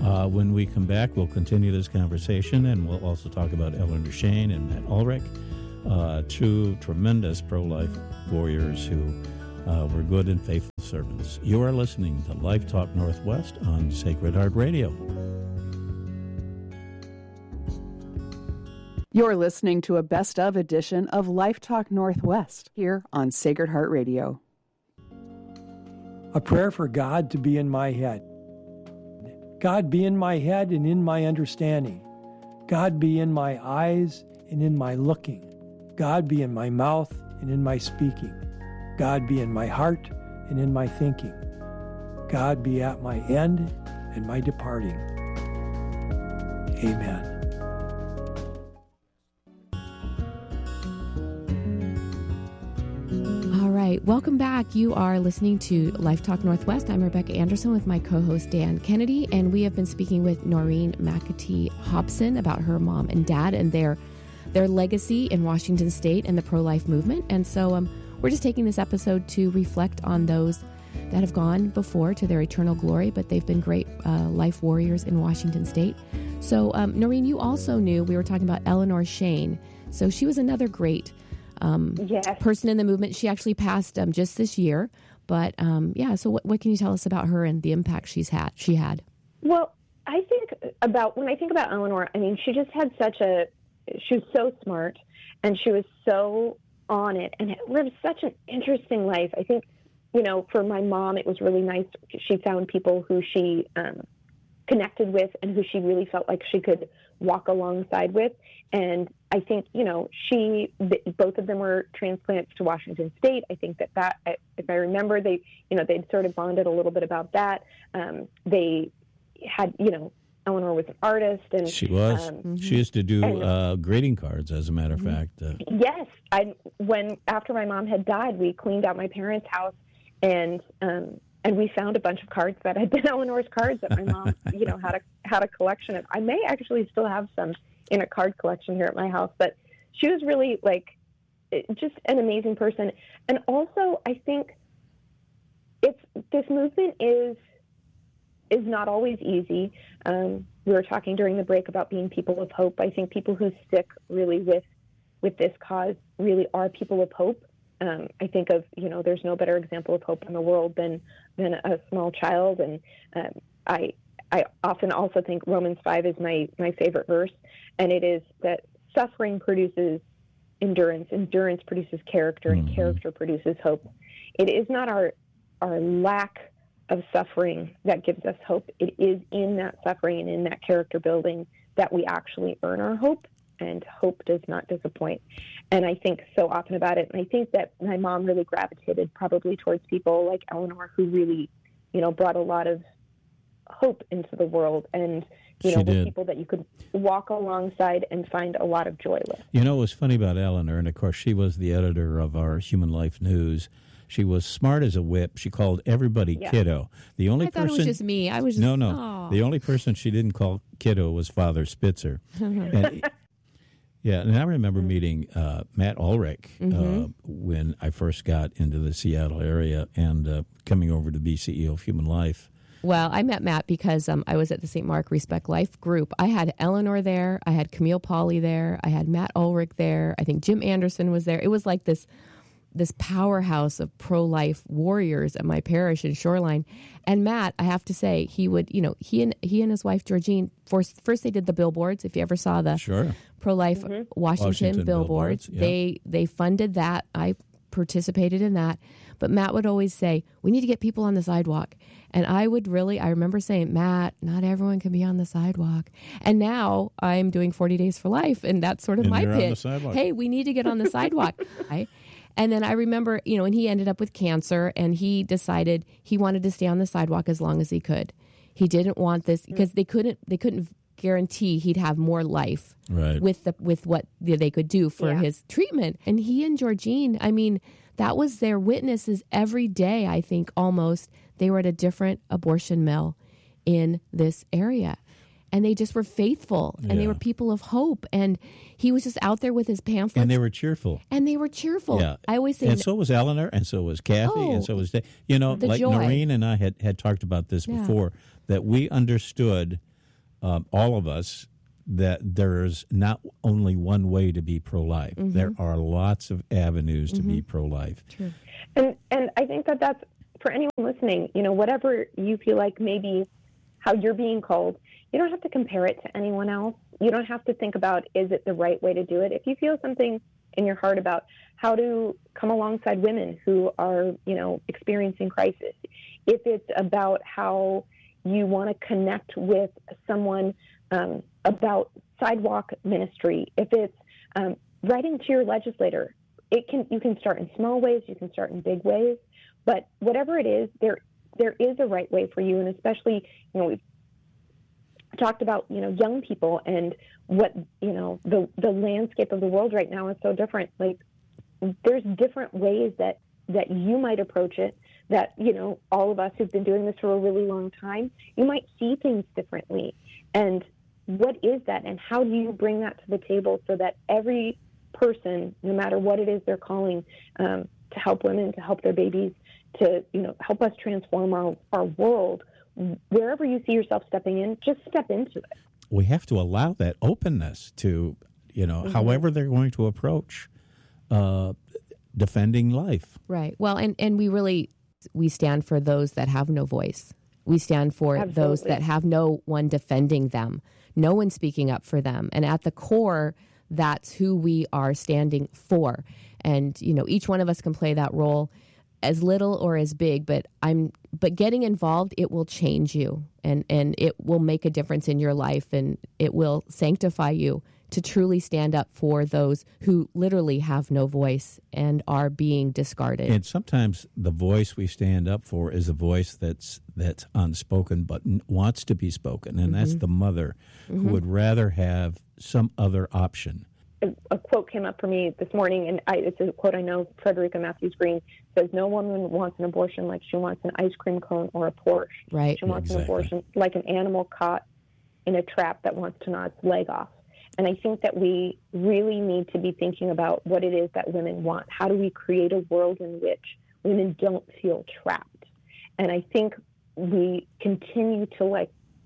When we come back, we'll continue this conversation, and we'll also talk about Eleanor Shane and Matt Ulrich, two tremendous pro-life warriors who were good and faithful servants. You are listening to Life Talk Northwest on Sacred Heart Radio. You're listening to a best-of edition of Life Talk Northwest here on Sacred Heart Radio. A prayer for God to be in my head. God be in my head and in my understanding. God be in my eyes and in my looking. God be in my mouth and in my speaking. God be in my heart and in my thinking. God be at my end and my departing. Amen. All right, welcome back. You are listening to Life Talk Northwest. I'm Rebecca Anderson with my co-host Dan Kennedy, and we have been speaking with Noreen McAtee Hobson about her mom and dad and their legacy in Washington State and the pro-life movement. And so we're just taking this episode to reflect on those that have gone before to their eternal glory, but they've been great life warriors in Washington State. So, Noreen, you also knew we were talking about Eleanor Shane. So she was another great person in the movement. She actually passed just this year. But, so what can you tell us about her and the impact she had? Well, when I think about Eleanor, I mean, she just had she was so smart, and she was so on it, and lived such an interesting life. I think, for my mom, it was really nice. She found people who she connected with and who she really felt like she could walk alongside with. And I think, both of them were transplants to Washington State. I think that if I remember, they'd sort of bonded a little bit about that. They had, Eleanor was an artist, and she was. She used to do greeting cards, as a matter of fact. Yes, after my mom had died, we cleaned out my parents' house, and we found a bunch of cards that had been Eleanor's cards that my mom, had a collection of. I may actually still have some in a card collection here at my house, but she was really just an amazing person. And also, I think this movement is not always easy. We were talking during the break about being people of hope. I think people who stick really with this cause really are people of hope. I think of, there's no better example of hope in the world than a small child. And I often also think Romans 5 is my favorite verse, and it is that suffering produces endurance, endurance produces character, and character produces hope. It is not our lack of suffering that gives us hope. It is in that suffering and in that character building that we actually earn our hope, and hope does not disappoint. And I think so often about it, and I think that my mom really gravitated probably towards people like Eleanor, who really, brought a lot of hope into the world, and were people that you could walk alongside and find a lot of joy with. What was funny about Eleanor, and of course she was the editor of our Human Life News. She was smart as a whip. She called everybody kiddo. The only thought it was just me. I was just no. The only person she didn't call kiddo was Father Spitzer. And I remember meeting Matt Ulrich when I first got into the Seattle area and coming over to be CEO of Human Life. Well, I met Matt because I was at the St. Mark Respect Life group. I had Eleanor there. I had Camille Pauly there. I had Matt Ulrich there. I think Jim Anderson was there. It was like this powerhouse of pro-life warriors at my parish in Shoreline. And Matt, I have to say, he would, he and his wife Georgine, first they did the billboards. If you ever saw the pro-life Washington billboards, they funded that. I participated in that. But Matt would always say, we need to get people on the sidewalk. And I remember saying, Matt, not everyone can be on the sidewalk. And now I'm doing 40 Days for Life, and that's sort of my pitch. Hey, we need to get on the sidewalk. And then I remember, and he ended up with cancer, and he decided he wanted to stay on the sidewalk as long as he could. He didn't want this because they couldn't guarantee he'd have more life with what they could do for his treatment. And he and Georgine, that was their witnesses every day. I think almost they were at a different abortion mill in this area. And they just were faithful, and they were people of hope. And he was just out there with his pamphlets. And they were cheerful. Yeah. I always say, and so was Eleanor, and so was Kathy, and so was Dave. Like joy. Noreen and I had talked about this before, that we understood all of us, that there's not only one way to be pro-life. Mm-hmm. There are lots of avenues to be pro-life. True. And I think that that's, for anyone listening, whatever you feel like maybe how you're being called, you don't have to compare it to anyone else. You don't have to think about, is it the right way to do it? If you feel something in your heart about how to come alongside women who are, experiencing crisis, if it's about how you want to connect with someone about sidewalk ministry, if it's writing to your legislator, you can start in small ways, you can start in big ways, but whatever it is, there is a right way for you. And especially, we've talked about, young people and what, the landscape of the world right now is so different. Like, there's different ways that you might approach it, that, all of us who've been doing this for a really long time, you might see things differently. And what is that, and how do you bring that to the table so that every person, no matter what it is they're calling, to help women, to help their babies, to help us transform our world, wherever you see yourself stepping in, just step into it. We have to allow that openness to, however they're going to approach defending life. Right. Well, and we stand for those that have no voice. We stand for Absolutely. Those that have no one defending them, no one speaking up for them. And at the core, that's who we are standing for. And, each one of us can play that role, as little or as big, but getting involved, it will change you, and it will make a difference in your life, and it will sanctify you to truly stand up for those who literally have no voice and are being discarded. And sometimes the voice we stand up for is a voice that's unspoken but wants to be spoken, and that's the mother who would rather have some other option. A quote came up for me this morning, and it's a quote I know. Frederica Matthews Green says, "No woman wants an abortion like she wants an ice cream cone or a Porsche. Right. She wants an abortion like an animal caught in a trap that wants to gnaw its leg off." And I think that we really need to be thinking about what it is that women want. How do we create a world in which women don't feel trapped? And I think we continue to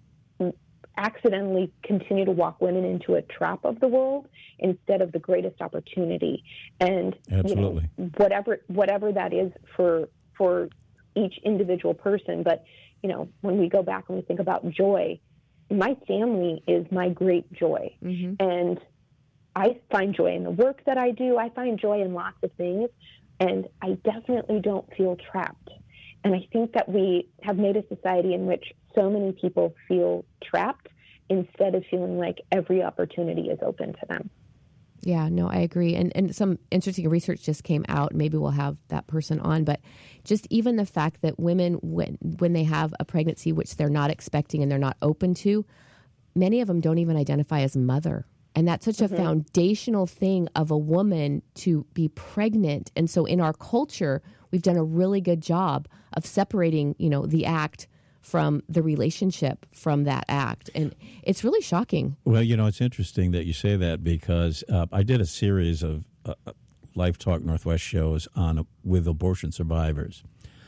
accidentally continue to walk women into a trap of the world instead of the greatest opportunity. And absolutely, whatever that is for each individual person. But when we go back and we think about joy, my family is my great joy. And I find joy in the work that I do. I find joy in lots of things, and I definitely don't feel trapped. And I think that we have made a society in which so many people feel trapped instead of feeling like every opportunity is open to them. Yeah, no, I agree. And some interesting research just came out. Maybe we'll have that person on. But just even the fact that women, when they have a pregnancy which they're not expecting and they're not open to, many of them don't even identify as mother. And that's such a foundational thing of a woman to be pregnant. And so in our culture, we've done a really good job of separating, the act from the relationship from that act. And it's really shocking. Well, it's interesting that you say that, because I did a series of Life Talk Northwest shows with abortion survivors.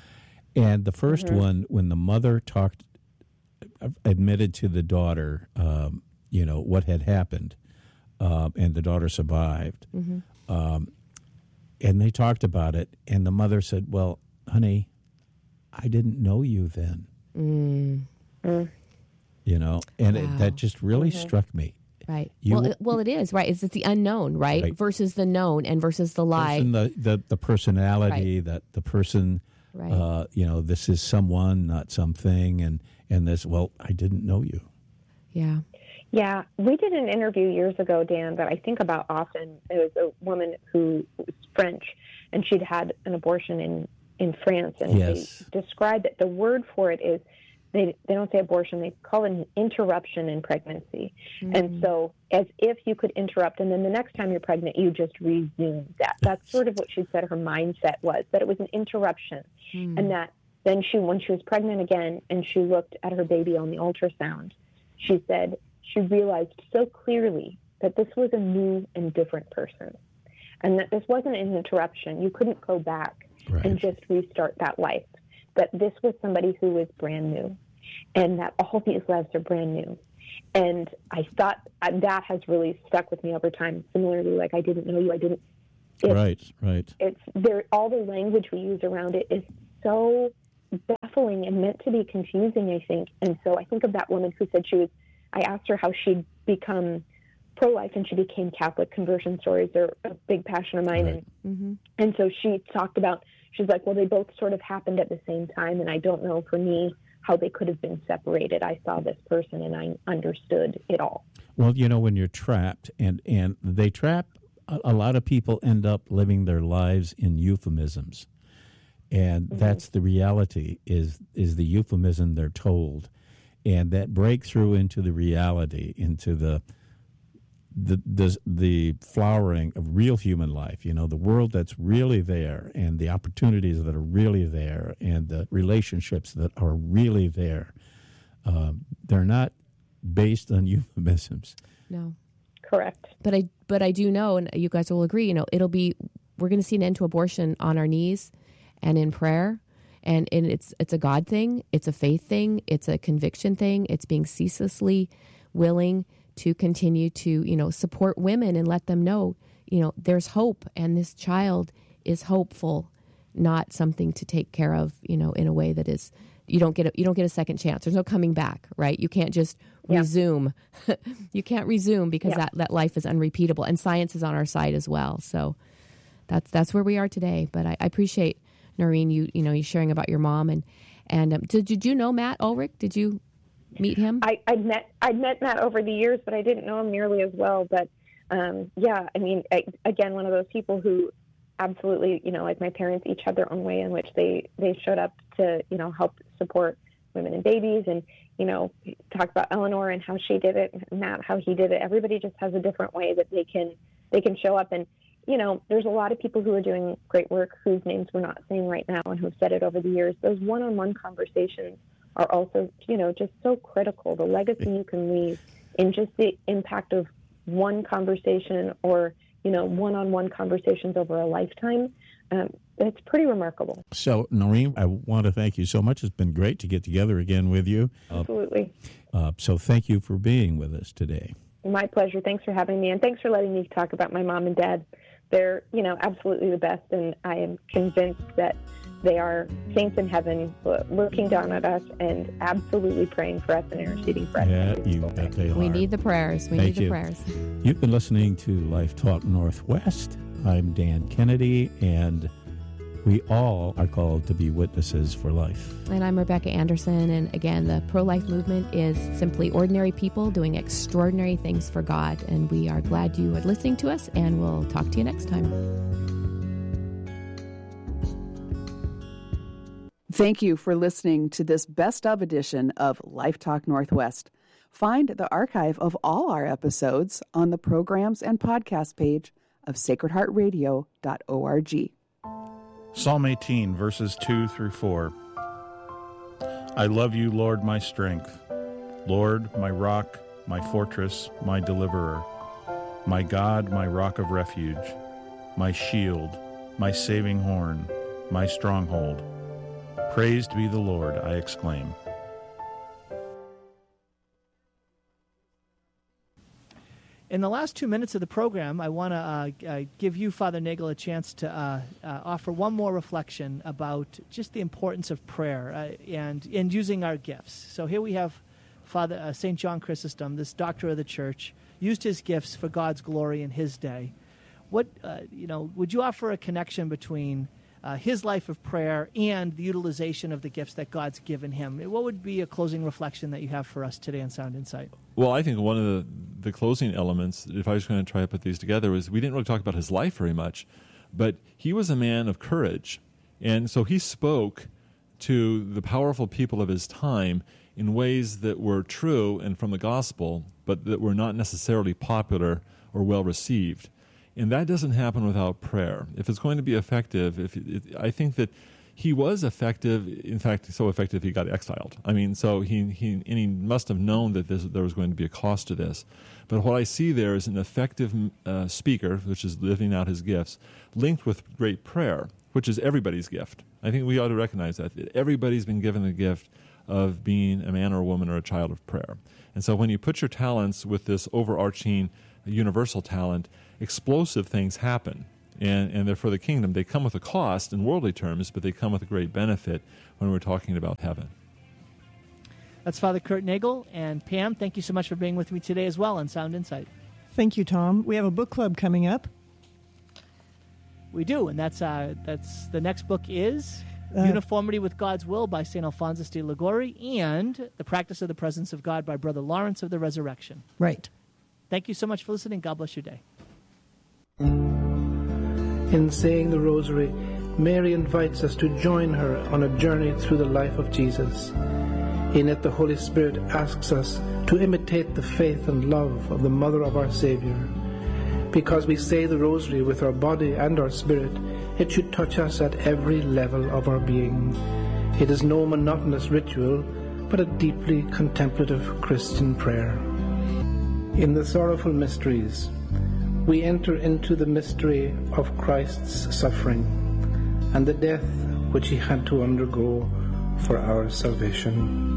And the first one, when the mother admitted to the daughter, what had happened, and the daughter survived. And they talked about it, and the mother said, "Well, honey, I didn't know you then." That just really struck me. Right. Well, it is, right. It's the unknown, right? Versus the known and versus the lie. And the personality, that the person, this is someone, not something, and this, well, I didn't know you. Yeah. Yeah. We did an interview years ago, Dan, that I think about often. It was a woman who was French, and she'd had an abortion in France, and they describe it. The word for it is, they don't say abortion, they call it an interruption in pregnancy. And so as if you could interrupt, and then the next time you're pregnant, you just resume that. That's sort of what she said her mindset was, that it was an interruption. And that then when she was pregnant again and she looked at her baby on the ultrasound, she said she realized so clearly that this was a new and different person, and that this wasn't an interruption. You couldn't go back and just restart that life. That this was somebody who was brand new, and that all these lives are brand new. And I thought that has really stuck with me over time. Similarly, like, I didn't know you, I didn't. Right. It's there. All the language we use around it is so baffling and meant to be confusing, I think. And so I think of that woman who said I asked her how she'd become pro-life, and she became Catholic. Conversion stories are a big passion of mine. Right. And so she talked about, she's like, well, they both sort of happened at the same time, and I don't know for me how they could have been separated. I saw this person and I understood it all. Well, when you're trapped, and they trap, a lot of people end up living their lives in euphemisms. And that's the reality, is the euphemism they're told. And that breakthrough into the reality, into the flowering of real human life, the world that's really there, and the opportunities that are really there, and the relationships that are really there, they're not based on euphemisms. No. Correct. But I do know, and you guys will agree, we're going to see an end to abortion on our knees and in prayer. And it's a God thing. It's a faith thing. It's a conviction thing. It's being ceaselessly willing to continue to, support women and let them know, there's hope, and this child is hopeful, not something to take care of, in a way that is, you don't get a second chance. There's no coming back, right? You can't just resume. You can't resume because that life is unrepeatable, and science is on our side as well. So that's where we are today. But I appreciate, Noreen, you sharing about your mom, and did you know Matt Ulrich? Did you meet him? I'd met Matt over the years, but I didn't know him nearly as well. But again, one of those people who absolutely, like my parents each had their own way in which they showed up to, help support women and babies, and, talk about Eleanor and how she did it, and Matt, how he did it. Everybody just has a different way that they can show up. And, there's a lot of people who are doing great work whose names we're not saying right now and who've said it over the years. Those one-on-one conversations are also, just so critical. The legacy you can leave in just the impact of one conversation, or, one-on-one conversations over a lifetime, it's pretty remarkable. So, Noreen, I want to thank you so much. It's been great to get together again with you. Absolutely. So thank you for being with us today. My pleasure. Thanks for having me, and thanks for letting me talk about my mom and dad. They're, absolutely the best, and I am convinced that they are saints in heaven looking down at us and absolutely praying for us and interceding for us. Yeah, you bet they are. We need the prayers. We need the prayers. You've been listening to Life Talk Northwest. I'm Dan Kennedy, and we all are called to be witnesses for life. And I'm Rebecca Anderson. And again, the pro-life movement is simply ordinary people doing extraordinary things for God. And we are glad you are listening to us, and we'll talk to you next time. Thank you for listening to this best of edition of Life Talk Northwest. Find the archive of all our episodes on the programs and podcast page of sacredheartradio.org. Psalm 18, verses 2 through 4. I love you, Lord, my strength. Lord, my rock, my fortress, my deliverer. My God, my rock of refuge. My shield, my saving horn, my stronghold. Praised be the Lord, I exclaim. In the last 2 minutes of the program, I want to give you, Father Nagel, a chance to offer one more reflection about just the importance of prayer and using our gifts. So here we have Father St. John Chrysostom, this doctor of the Church, used his gifts for God's glory in his day. What would you offer a connection between his life of prayer and the utilization of the gifts that God's given him? What would be a closing reflection that you have for us today on Sound Insight? Well, I think one of the closing elements, if I was going to try to put these together, was we didn't really talk about his life very much, but he was a man of courage. And so he spoke to the powerful people of his time in ways that were true and from the gospel, but that were not necessarily popular or well received. And that doesn't happen without prayer. If it's going to be effective, I think that he was effective, in fact, so effective he got exiled. I mean, so he must have known that there was going to be a cost to this. But what I see there is an effective speaker, which is living out his gifts, linked with great prayer, which is everybody's gift. I think we ought to recognize that. Everybody's been given the gift of being a man or a woman or a child of prayer. And so when you put your talents with this overarching universal talent, explosive things happen. And they're for the kingdom. They come with a cost in worldly terms, but they come with a great benefit when we're talking about heaven. That's Father Kurt Nagel. And Pam, thank you so much for being with me today as well on Sound Insight. Thank you, Tom. We have a book club coming up. We do, and that's the next book is Uniformity with God's Will by St. Alphonsus de Liguori and The Practice of the Presence of God by Brother Lawrence of the Resurrection. Right. Thank you so much for listening. God bless your day. In saying the Rosary, Mary invites us to join her on a journey through the life of Jesus. In it, the Holy Spirit asks us to imitate the faith and love of the Mother of our Savior. Because we say the Rosary with our body and our spirit, it should touch us at every level of our being. It is no monotonous ritual, but a deeply contemplative Christian prayer. In the sorrowful mysteries, we enter into the mystery of Christ's suffering and the death which he had to undergo for our salvation.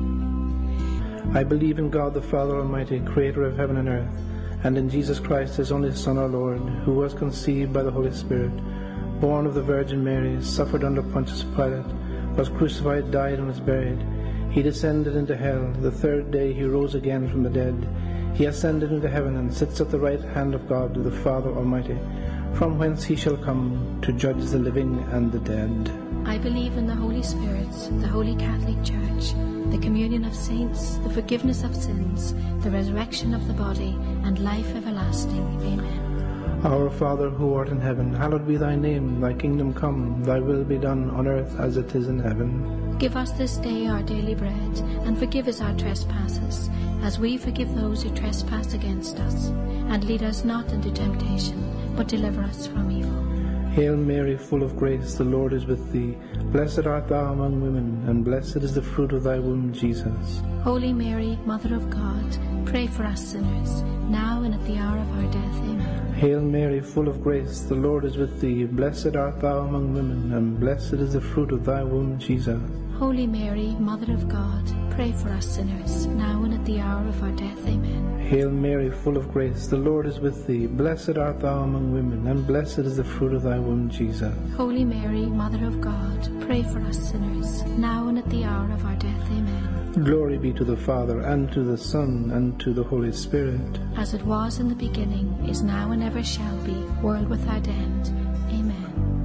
I believe in God the Father Almighty, creator of heaven and earth, and in Jesus Christ, his only Son, our Lord, who was conceived by the Holy Spirit, born of the Virgin Mary, suffered under Pontius Pilate, was crucified, died, and was buried. He descended into hell. The third day he rose again from the dead. He ascended into heaven and sits at the right hand of God, the Father Almighty, from whence he shall come to judge the living and the dead. I believe in the Holy Spirit, the Holy Catholic Church, the communion of saints, the forgiveness of sins, the resurrection of the body, and life everlasting. Amen. Our Father, who art in heaven, hallowed be thy name. Thy kingdom come, thy will be done on earth as it is in heaven. Give us this day our daily bread, and forgive us our trespasses, as we forgive those who trespass against us. And lead us not into temptation, but deliver us from evil. Hail Mary, full of grace, the Lord is with thee. Blessed art thou among women, and blessed is the fruit of thy womb, Jesus. Holy Mary, Mother of God, pray for us sinners, now and at the hour of our death. Amen. Hail Mary, full of grace, the Lord is with thee. Blessed art thou among women, and blessed is the fruit of thy womb, Jesus. Holy Mary, Mother of God, pray for us sinners, now and at the hour of our death. Amen. Hail Mary, full of grace, the Lord is with thee. Blessed art thou among women, and blessed is the fruit of thy womb, Jesus. Holy Mary, Mother of God, pray for us sinners, now and at the hour of our death. Amen. Glory be to the Father, and to the Son, and to the Holy Spirit. As it was in the beginning, is now, and ever shall be, world without end. Amen.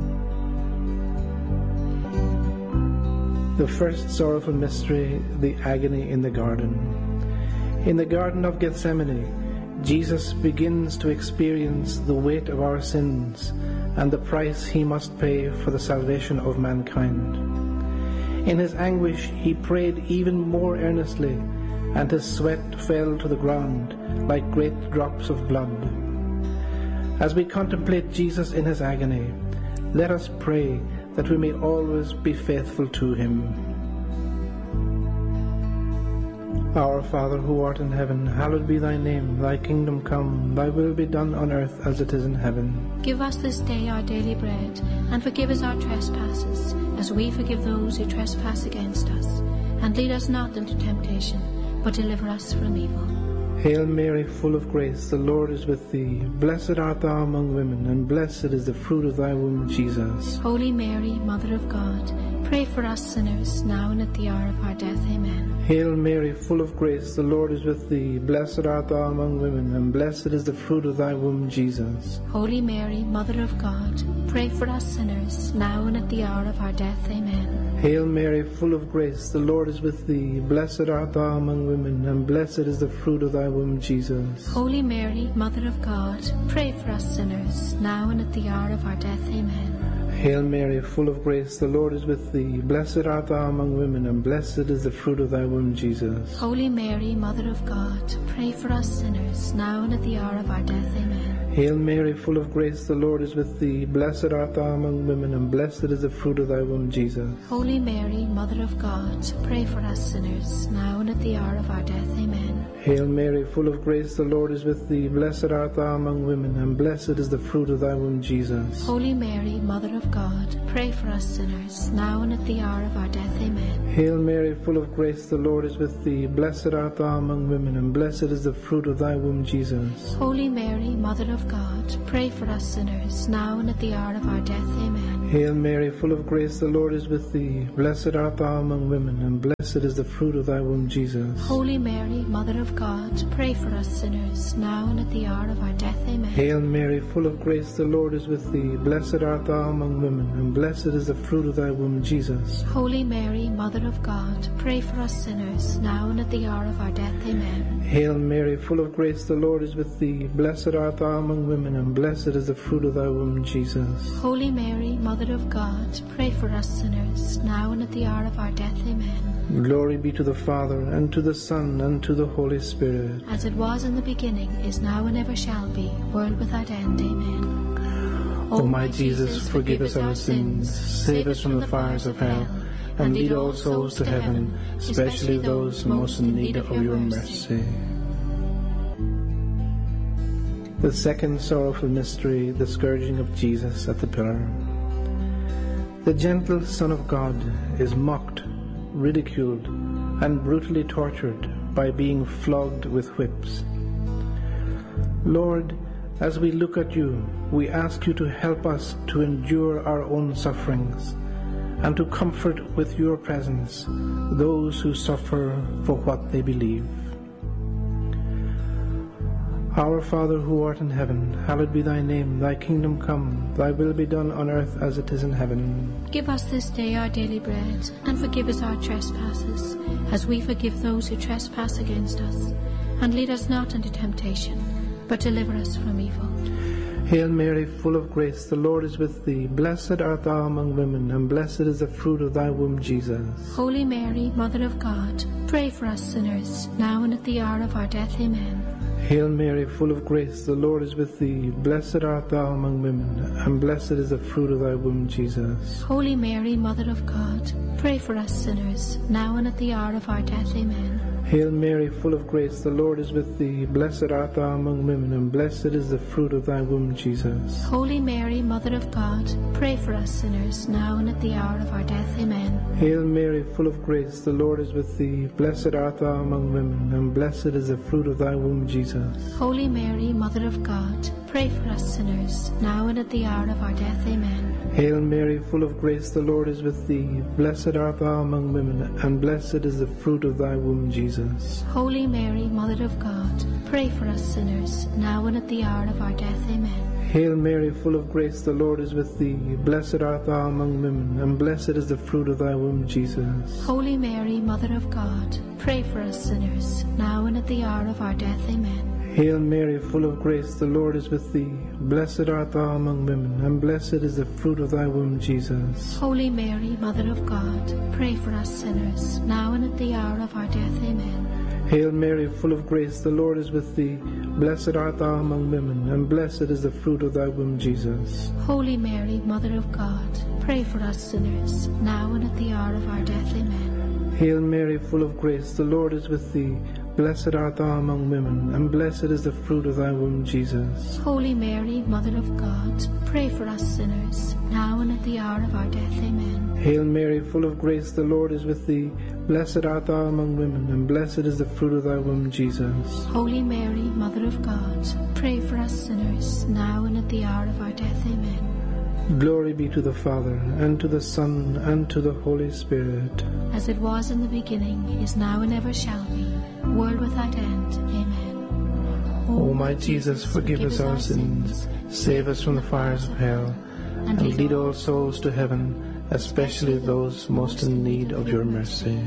The first sorrowful mystery, the agony in the garden. In the Garden of Gethsemane, Jesus begins to experience the weight of our sins and the price he must pay for the salvation of mankind. In his anguish, he prayed even more earnestly, and his sweat fell to the ground like great drops of blood. As we contemplate Jesus in his agony, let us pray that we may always be faithful to him. Our Father, who art in heaven, hallowed be thy name. Thy kingdom come, thy will be done on earth as it is in heaven. Give us this day our daily bread, and forgive us our trespasses, as we forgive those who trespass against us. And lead us not into temptation, but deliver us from evil. Hail Mary, full of grace, the Lord is with thee. Blessed art thou among women, and blessed is the fruit of thy womb, Jesus. Holy Mary, Mother of God, pray for us sinners, now and at the hour of our death. Amen. Hail Mary, full of grace, the Lord is with thee. Blessed art thou among women, and blessed is the fruit of thy womb, Jesus. Holy Mary, Mother of God, pray for us sinners, now and at the hour of our death. Amen. Hail Mary, full of grace, the Lord is with thee. Blessed art thou among women, and blessed is the fruit of thy womb, Jesus. Holy Mary, Mother of God, pray for us sinners, now and at the hour of our death. Amen. Hail Mary, full of grace, the Lord is with thee. Blessed art thou among women, and blessed is the fruit of thy womb, Jesus. Holy Mary, Mother of God, pray for us sinners, now and at the hour of our death. Amen. Hail Mary, full of grace, the Lord is with thee. Blessed art thou among women, and blessed is the fruit of thy womb, Jesus. Holy Mary, Mother of God, pray for us sinners, now and at the hour of our death. Amen. Hail Mary, full of grace, the Lord is with thee. Blessed art thou among women, and blessed is the fruit of thy womb, Jesus. Holy Mary, Mother of God, pray for us sinners, now and at the hour of our death. Amen. Hail Mary, full of grace, the Lord is with thee. Blessed art thou among women, and blessed is the fruit of thy womb, Jesus. Holy Mary, Mother of God, pray for us sinners, now and at the hour of our death. Amen. Hail Mary, full of grace, the Lord is with thee. Blessed art thou among women, and blessed is the fruit of thy womb, Jesus. Holy Mary, Mother of God, pray for us sinners, now and at the hour of our death. Amen. Hail Mary, full of grace, the Lord is with thee. Blessed art thou among women, and blessed is the fruit of thy womb, Jesus. Holy Mary, Mother of God, pray for us sinners, now and at the hour of our death. Amen. Hail Mary, full of grace, the Lord is with thee. Blessed art thou among women, and blessed is the fruit of thy womb, Jesus. Holy Mary, Mother of God, pray for us sinners, now and at the hour of our death. Amen. Glory be to the Father, and to the Son, and to the Holy Spirit. As it was in the beginning, is now, and ever shall be, world without end. Amen. O my Jesus, forgive us our sins, save us from the fires of hell, and lead all souls to heaven, especially those most in need of your mercy. The second sorrowful mystery, the scourging of Jesus at the pillar. The gentle Son of God is mocked, ridiculed, and brutally tortured by being flogged with whips. Lord, as we look at you, we ask you to help us to endure our own sufferings, and to comfort with your presence those who suffer for what they believe. Our Father who art in heaven, hallowed be thy name. Thy kingdom come, thy will be done on earth as it is in heaven. Give us this day our daily bread, and forgive us our trespasses, as we forgive those who trespass against us. And lead us not into temptation, but deliver us from evil. Hail Mary, full of grace, the Lord is with thee. Blessed art thou among women, and blessed is the fruit of thy womb, Jesus. Holy Mary, Mother of God, pray for us sinners, now and at the hour of our death. Amen. Hail Mary, full of grace, the Lord is with thee. Blessed art thou among women, and blessed is the fruit of thy womb, Jesus. Holy Mary, Mother of God, pray for us sinners, now and at the hour of our death. Amen. Hail Mary, full of grace, the Lord is with thee. Blessed art thou among women, and blessed is the fruit of thy womb, Jesus. Holy Mary, Mother of God, pray for us sinners, now and at the hour of our death. Amen. Hail Mary, full of grace, the Lord is with thee. Blessed art thou among women, and blessed is the fruit of thy womb, Jesus. Holy Mary, Mother of God, pray for us sinners, now and at the hour of our death. Amen. Hail Mary, full of grace, the Lord is with thee. Blessed art thou among women, and blessed is the fruit of thy womb, Jesus. Holy Mary, Mother of God, pray for us sinners, now and at the hour of our death. Amen. Hail Mary, full of grace, the Lord is with thee. Blessed art thou among women, and blessed is the fruit of thy womb, Jesus. Holy Mary, Mother of God, pray for us sinners, now and at the hour of our death. Amen. Hail Mary, full of grace, the Lord is with thee. Blessed art thou among women, and blessed is the fruit of thy womb, Jesus. Holy Mary, Mother of God, pray for us sinners, now and at the hour of our death. Amen. Hail Mary, full of grace, the Lord is with thee. Blessed art thou among women, and blessed is the fruit of thy womb, Jesus. Holy Mary, Mother of God, pray for us sinners, now and at the hour of our death. Amen. Hail Mary, full of grace, the Lord is with thee. Blessed art thou among women, and blessed is the fruit of thy womb, Jesus. Holy Mary, Mother of God, pray for us sinners, now and at the hour of our death. Amen. Hail Mary, full of grace, the Lord is with thee. Blessed art thou among women, and blessed is the fruit of thy womb, Jesus. Holy Mary, Mother of God, pray for us sinners, now and at the hour of our death. Amen. Glory be to the Father, and to the Son, and to the Holy Spirit. As it was in the beginning, is now, and ever shall be, world without end. Amen. O my Jesus, forgive us our sins, save us from the fires of hell, and lead all souls to heaven, especially those most in need of your mercy.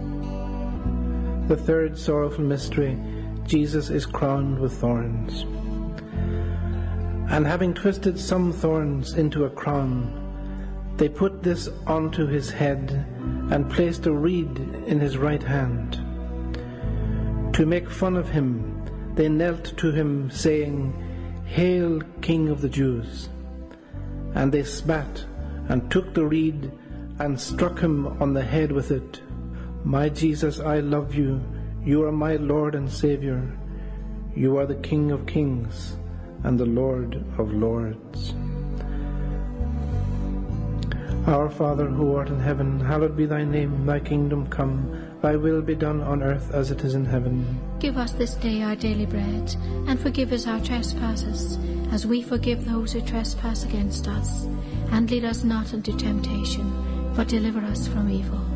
The third sorrowful mystery, Jesus is crowned with thorns. And having twisted some thorns into a crown, they put this onto his head and placed a reed in his right hand. To make fun of him, they knelt to him, saying, "Hail, King of the Jews!" And they spat and took the reed and struck him on the head with it. "My Jesus, I love you. You are my Lord and Savior. You are the King of kings and the Lord of lords." Our Father, who art in heaven, hallowed be thy name. Thy kingdom come. Thy will be done on earth as it is in heaven. Give us this day our daily bread, and forgive us our trespasses, as we forgive those who trespass against us. And lead us not into temptation, but deliver us from evil.